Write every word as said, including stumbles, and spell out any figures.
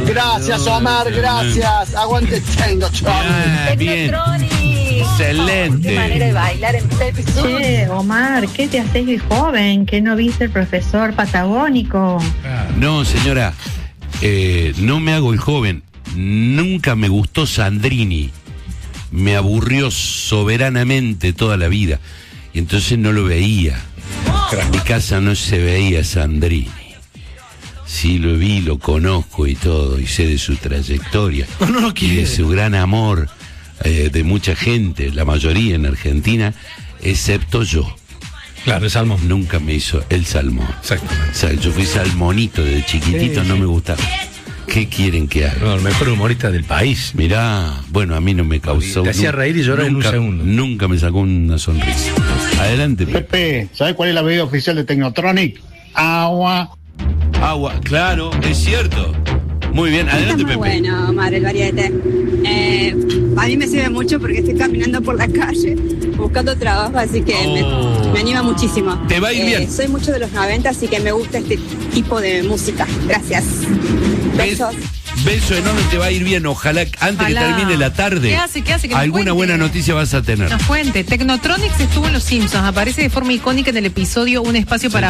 Gracias, Omar, gracias. Aguante Technotronic. Ah, bien. Excelente. Qué manera de bailar en Pepe. Che, Omar, ¿qué te haces el joven? ¿Que no viste el profesor patagónico? No, señora, eh, no me hago el joven. Nunca me gustó Sandrini. Me aburrió soberanamente toda la vida. Y entonces no lo veía. En mi casa no se veía Sandrini. Sí, lo vi, lo conozco y todo, y sé de su trayectoria. No, no lo quiere. Y de su gran amor eh, de mucha gente, la mayoría en Argentina, excepto yo. Claro, el salmón. Nunca me hizo el salmón. Exactamente. O sea, yo fui salmonito desde chiquitito, Sí, no sí. me gustaba. ¿Qué quieren que haga? No, el mejor humorista del país. Mirá, bueno, a mí no me causó... Te hacía reír y llorar en un nunca- segundo. Nunca me sacó una sonrisa. Adelante. Pepe, ¿sabes cuál es la bebida oficial de Technotronic? Agua. Agua, claro, es cierto. Muy bien, adelante, Está muy Pepe. bueno, Omar, el variete. Eh, a mí me sirve mucho porque estoy caminando por la calle buscando trabajo, así que Oh. me, me anima muchísimo. Te va a ir Eh, bien. Soy mucho de los noventa, así que me gusta este tipo de música. Gracias. Besos. Beso enorme, te va a ir bien. Ojalá antes que Ojalá. termine la tarde. ¿Qué hace? ¿Qué hace? Que nos alguna cuente. buena noticia vas a tener. Nos cuente. Technotronics estuvo en Los Simpsons. Aparece de forma icónica en el episodio Un espacio para